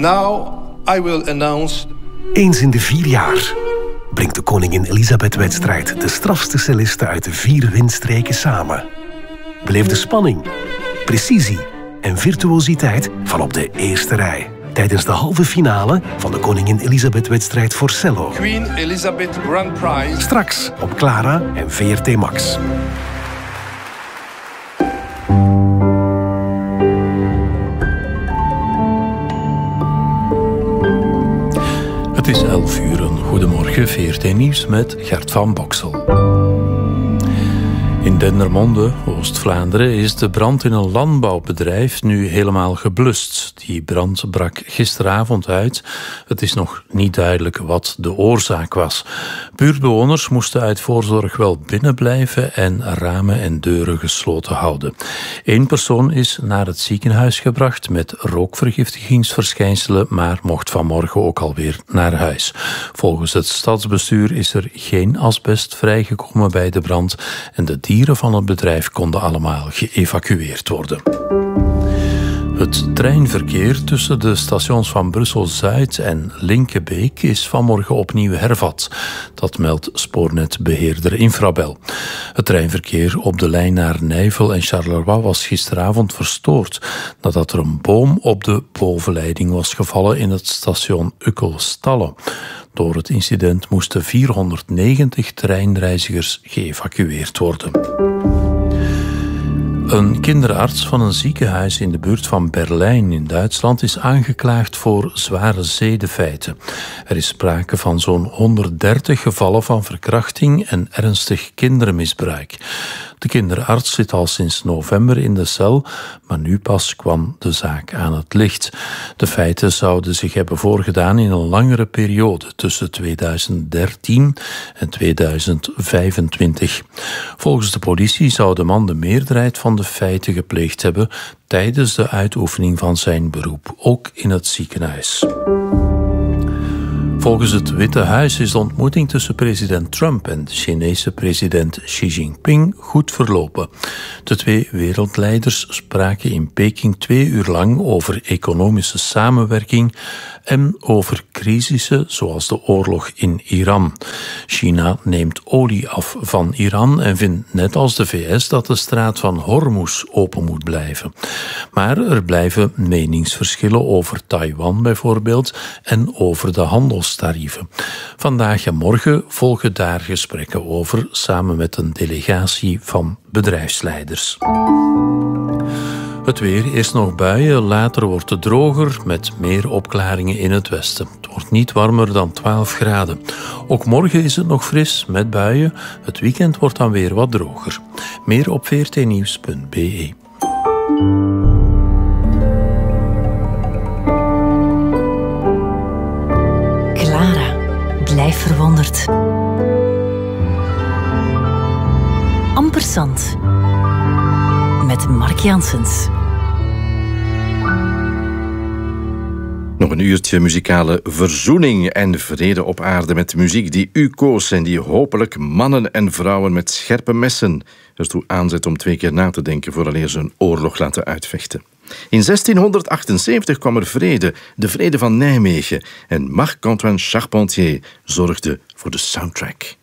Now I will announce... Eens in de 4 jaar brengt de Koningin Elisabeth-wedstrijd de strafste cellisten uit de 4 windstreken samen. Beleef de spanning, precisie en virtuositeit van op de eerste rij tijdens de halve finale van de Koningin Elisabeth-wedstrijd voor cello. Queen Elizabeth Grand Prize. Straks op Clara en VRT Max. Het is 11 uur. Goedemorgen, VRT Nieuws met Gert van Boksel. In Dendermonde, Oost-Vlaanderen, is de brand in een landbouwbedrijf nu helemaal geblust. Die brand brak gisteravond uit. Het is nog niet duidelijk wat de oorzaak was. Buurtbewoners moesten uit voorzorg wel binnen blijven en ramen en deuren gesloten houden. 1 persoon is naar het ziekenhuis gebracht met rookvergiftigingsverschijnselen, maar mocht vanmorgen ook alweer naar huis. Volgens het stadsbestuur is er geen asbest vrijgekomen bij de brand en de dieren van het bedrijf konden allemaal geëvacueerd worden. Het treinverkeer tussen de stations van Brussel-Zuid en Linkebeek is vanmorgen opnieuw hervat. Dat meldt spoornetbeheerder Infrabel. Het treinverkeer op de lijn naar Nijvel en Charleroi was gisteravond verstoord nadat er een boom op de bovenleiding was gevallen in het station Ukkel-Stalle. Door het incident moesten 490 treinreizigers geëvacueerd worden. Een kinderarts van een ziekenhuis in de buurt van Berlijn in Duitsland is aangeklaagd voor zware zedenfeiten. Er is sprake van zo'n 130 gevallen van verkrachting en ernstig kindermisbruik. De kinderarts zit al sinds november in de cel, maar nu pas kwam de zaak aan het licht. De feiten zouden zich hebben voorgedaan in een langere periode tussen 2013 en 2025. Volgens de politie zou de man de meerderheid van de feiten gepleegd hebben tijdens de uitoefening van zijn beroep, ook in het ziekenhuis. Volgens het Witte Huis is de ontmoeting tussen president Trump en de Chinese president Xi Jinping goed verlopen. De 2 wereldleiders spraken in Peking 2 uur lang over economische samenwerking en over crisissen zoals de oorlog in Iran. China neemt olie af van Iran en vindt net als de VS dat de straat van Hormuz open moet blijven. Maar er blijven meningsverschillen over Taiwan bijvoorbeeld en over de handelstarieven. Vandaag en morgen volgen daar gesprekken over samen met een delegatie van bedrijfsleiders. Het weer, eerst nog buien, later wordt het droger met meer opklaringen in het westen. Het wordt niet warmer dan 12 graden. Ook morgen is het nog fris met buien. Het weekend wordt dan weer wat droger. Meer op vrtnieuws.be. Clara, blijf verwonderd. Ampersand. Met Mark Janssens. Nog een uurtje muzikale verzoening en vrede op aarde met muziek die u koos en die hopelijk mannen en vrouwen met scherpe messen ertoe aanzet om 2 keer na te denken vooraleer ze een oorlog laten uitvechten. In 1678 kwam er vrede, de vrede van Nijmegen, en Marc-Antoine Charpentier zorgde voor de soundtrack.